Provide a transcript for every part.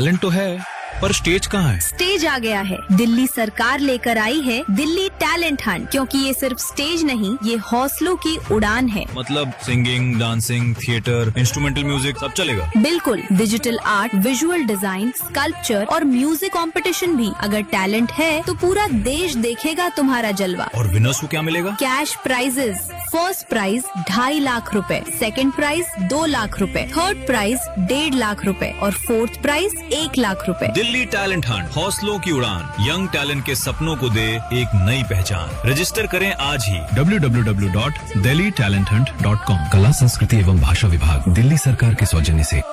Talent तो है, पर स्टेज कहाँ है? स्टेज आ गया है। दिल्ली सरकार लेकर आई है दिल्ली टैलेंट हंट, क्योंकि ये सिर्फ स्टेज नहीं, ये हौसलों की उड़ान है। मतलब singing, dancing, theatre, instrumental music सब चलेगा? बिल्कुल, digital art, visual design, sculpture और म्यूजिक कंपटीशन भी। अगर टैलेंट है तो पूरा देश देखेगा तुम्हारा जलवा। और विनर्स को क्या मिलेगा? Cash prices. First prize 2.5 lakh रुपए, सेकंड प्राइज 2 लाख रुपए, थर्ड प्राइज 1.5 लाख रुपए और फोर्थ प्राइज 1 लाख रुपए। दिल्ली टैलेंट हंट, हौसलों की उड़ान, यंग टैलेंट के सपनों को दे एक नई पहचान। रजिस्टर करें आज ही www.delhitalenthunt.com। कला, संस्कृति एवं भाषा विभाग, दिल्ली सरकार के सौजन्य से।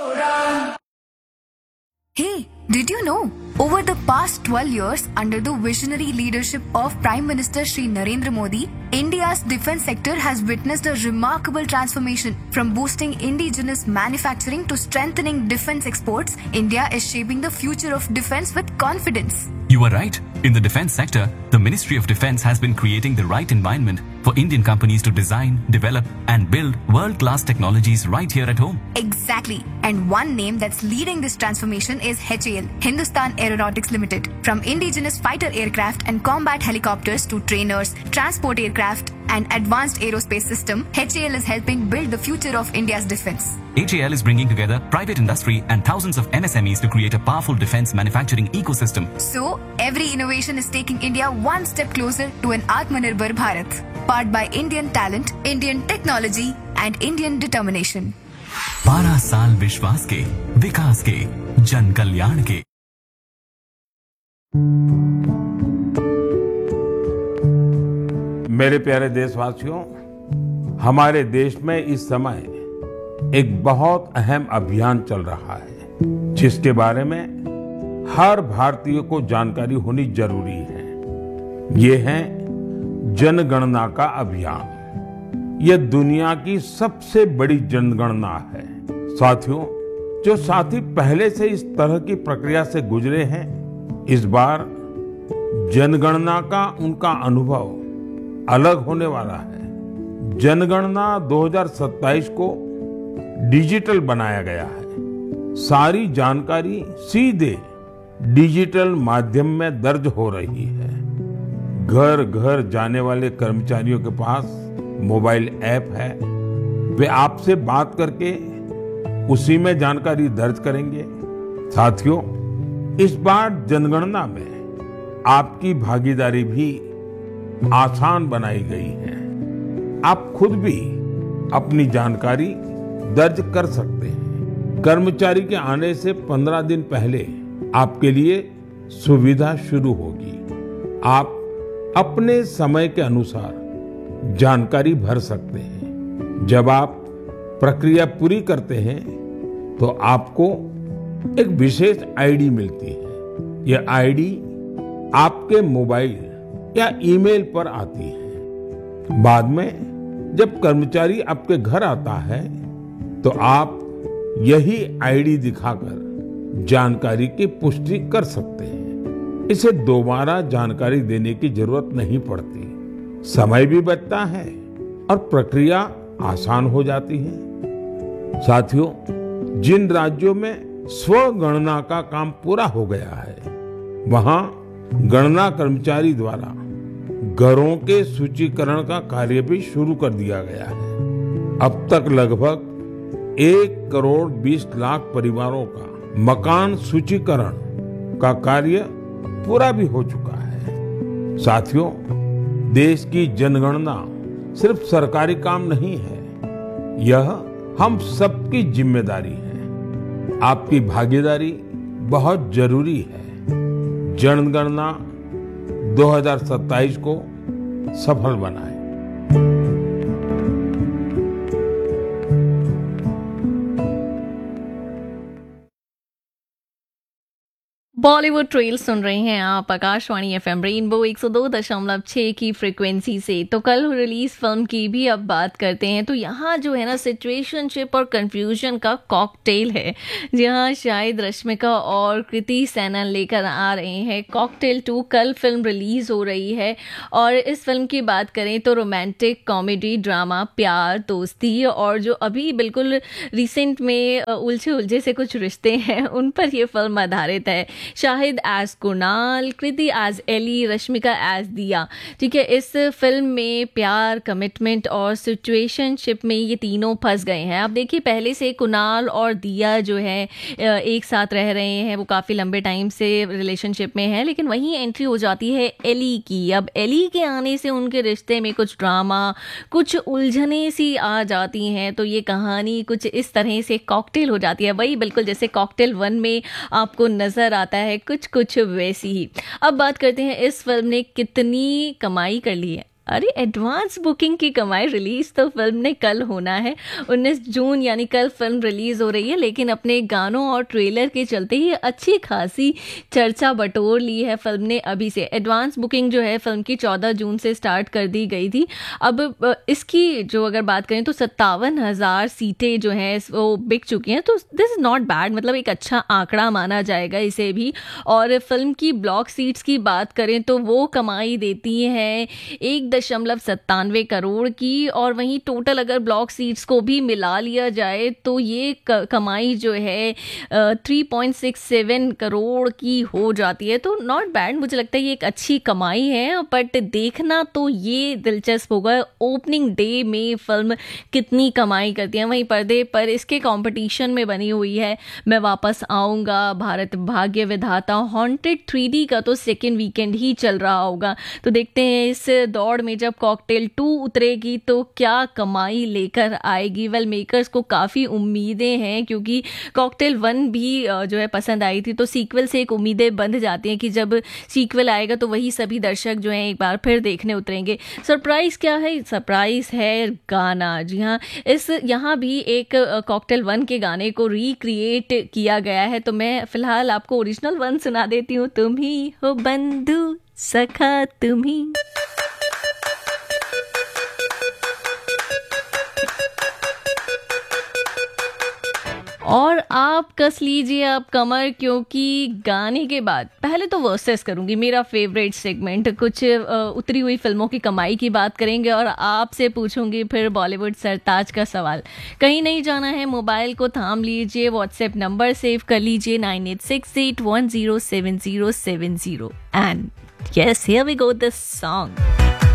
Hey, did you know? Over the past 12 years, under the visionary leadership of Prime Minister Shri Narendra Modi, India's defense sector has witnessed a remarkable transformation. From boosting indigenous manufacturing to strengthening defense exports, India is shaping the future of defense with confidence. You are right. In the defense sector, the Ministry of Defense has been creating the right environment for Indian companies to design, develop and build world-class technologies right here at home. Exactly. And one name that's leading this transformation is HAL, Hindustan Aeronautics Limited. From indigenous fighter aircraft and combat helicopters to trainers, transport aircraft and advanced aerospace system, HAL is helping build the future of India's defense. HAL is bringing together private industry and thousands of MSMEs to create a powerful defense manufacturing ecosystem. So, every innovation is taking India one step closer to an Atmanirbhar Bharat, powered by Indian talent, Indian technology and Indian determination. 12 साल विश्वास के, विकास के, जन कल्याण के। मेरे प्यारे देशवासियों, हमारे देश में इस समय एक बहुत अहम अभियान चल रहा है, जिसके बारे में हर भारतीय को जानकारी होनी जरूरी है। ये है जनगणना का अभियान। यह दुनिया की सबसे बड़ी जनगणना है। साथियों, जो साथी पहले से इस तरह की प्रक्रिया से गुजरे हैं, इस बार जनगणना का उनका अनुभव अलग होने वाला है। जनगणना 2027 को डिजिटल बनाया गया है। सारी जानकारी सीधे डिजिटल माध्यम में दर्ज हो रही है। घर घर जाने वाले कर्मचारियों के पास मोबाइल ऐप है। वे आपसे बात करके उसी में जानकारी दर्ज करेंगे। साथियों, इस बार जनगणना में आपकी भागीदारी भी आसान बनाई गई है। आप खुद भी अपनी जानकारी दर्ज कर सकते हैं। कर्मचारी के आने से 15 दिन पहले आपके लिए सुविधा शुरू होगी। आप अपने समय के अनुसार जानकारी भर सकते हैं। जब आप प्रक्रिया पूरी करते हैं तो आपको एक विशेष आईडी मिलती है। यह आईडी आपके मोबाइल या ईमेल पर आती है। बाद में जब कर्मचारी आपके घर आता है तो आप यही आईडी दिखाकर जानकारी की पुष्टि कर सकते हैं। इसे दोबारा जानकारी देने की जरूरत नहीं पड़ती, समय भी बचता है और प्रक्रिया आसान हो जाती है। साथियों, जिन राज्यों में स्वगणना का काम पूरा हो गया है, वहां गणना कर्मचारी द्वारा घरों के सूचीकरण का कार्य भी शुरू कर दिया गया है। अब तक लगभग 1,20,00,000 परिवारों का मकान सूचीकरण का कार्य पूरा भी हो चुका है। साथियों, देश की जनगणना सिर्फ सरकारी काम नहीं है, यह हम सबकी जिम्मेदारी है। आपकी भागीदारी बहुत जरूरी है। जनगणना 2027 को सफल बनाएं। बॉलीवुड ट्रेल सुन रहे हैं आप आकाशवाणी एफएम रेनबो 102.6 की फ्रीक्वेंसी से। तो कल रिलीज फिल्म की भी अब बात करते हैं। तो यहाँ जो है ना सिचुएशनशिप और कंफ्यूजन का कॉकटेल है, जहाँ शाहिद रश्मिका और कृति सैनन लेकर आ रहे हैं कॉकटेल 2। कल फिल्म रिलीज हो रही है और इस फिल्म की बात करें तो रोमांटिक कॉमेडी ड्रामा, प्यार, दोस्ती और जो अभी बिल्कुल रिसेंट में उलझे उलझे से कुछ रिश्ते हैं उन पर यह फिल्म आधारित है। शाहिद एज कुणाल, कृति एज एली, रश्मिका एज दिया। ठीक है, इस फिल्म में प्यार, कमिटमेंट और सिचुएशनशिप में ये तीनों फंस गए हैं। अब देखिए, पहले से कुणाल और दिया जो है एक साथ रह रहे हैं, वो काफ़ी लंबे टाइम से रिलेशनशिप में है, लेकिन वहीं एंट्री हो जाती है एली की। अब एली के आने से उनके रिश्ते में कुछ ड्रामा, कुछ उलझने सी आ जाती हैं। तो ये कहानी कुछ इस तरह से कॉकटेल हो जाती है, वही बिल्कुल जैसे कॉकटेल 1 में आपको नजर आता है, कुछ कुछ वैसी ही। अब बात करते हैं इस फिल्म ने कितनी कमाई कर ली है। अरे एडवांस बुकिंग की कमाई। रिलीज तो फिल्म ने कल होना है 19 जून, यानी कल फिल्म रिलीज हो रही है, लेकिन अपने गानों और ट्रेलर के चलते ही अच्छी खासी चर्चा बटोर ली है फिल्म ने अभी से। एडवांस बुकिंग जो है फिल्म की 14 जून से स्टार्ट कर दी गई थी। अब इसकी जो अगर बात करें तो 57,000 सीटें जो हैं वो बिक चुकी हैं। तो दिस इज़ नॉट बैड, मतलब एक अच्छा आंकड़ा माना जाएगा इसे भी। और फिल्म की ब्लॉक सीट्स की बात करें तो वो कमाई देती हैं 1.97 करोड़ की, और वहीं टोटल अगर ब्लॉक सीट्स को भी मिला लिया जाए तो ये कमाई जो है 3.67 करोड़ की हो जाती है। तो नॉट बैड, मुझे लगता है ये एक अच्छी कमाई है। बट देखना तो ये दिलचस्प होगा ओपनिंग डे में फिल्म कितनी कमाई करती है। वहीं पर्दे पर इसके कंपटीशन में बनी हुई है मैं वापस आऊँगा, भारत भाग्य विधाता, हॉन्टेड 3D का तो सेकेंड वीकेंड ही चल रहा होगा। तो देखते हैं इस दौड़ में जब कॉकटेल 2 उतरेगी तो क्या कमाई लेकर आएगी। वेल, मेकर्स को काफ़ी उम्मीदें हैं, क्योंकि कॉकटेल 1 भी जो है पसंद आई थी। तो सीक्वल से एक उम्मीदें बंध जाती हैं कि जब सीक्वल आएगा तो वही सभी दर्शक जो हैं एक बार फिर देखने उतरेंगे। सरप्राइज़ क्या है? सरप्राइज़ है गाना। जी हाँ, यहाँ भी एक कॉकटेल 1 के गाने को रिक्रिएट किया गया है। तो मैं फिलहाल आपको ओरिजिनल 1 सुना देती हूँ। तुम ही हो बंधु सखा तुम ही। और आप कस लीजिए आप कमर, क्योंकि गाने के बाद पहले तो वर्सेस करूंगी, मेरा फेवरेट सेगमेंट। कुछ उतरी हुई फिल्मों की कमाई की बात करेंगे और आपसे पूछूंगी फिर बॉलीवुड सरताज का सवाल। कहीं नहीं जाना है, मोबाइल को थाम लीजिए, व्हाट्सएप नंबर सेव कर लीजिए 9868107070 and yes, here we go this song.